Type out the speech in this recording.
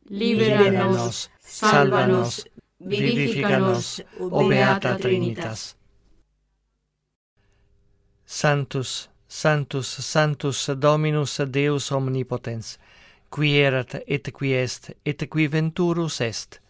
libera nos, salva nos, vivifica nos, o Beata Trinitas. Sanctus, Sanctus, Sanctus Dominus Deus omnipotens, qui erat et qui est et qui venturus est,